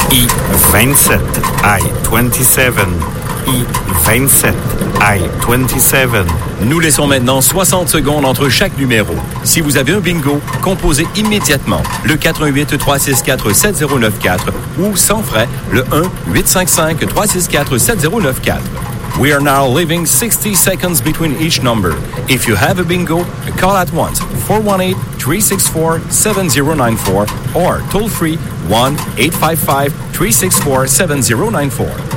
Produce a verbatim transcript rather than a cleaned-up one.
I vingt-sept, I twenty-seven, I vingt-sept, I twenty-seven. Nous laissons maintenant soixante secondes entre chaque numéro. Si vous avez un bingo, composez immédiatement le quatre un huit, trois six quatre, sept zéro neuf quatre ou sans frais le un huit cinq cinq, trois six quatre, sept zéro neuf quatre. We are now leaving sixty seconds between each number. If you have a bingo, call at once four one eight, three six four, seven zero nine four or toll free one eight five five, three six four, seven zero nine four.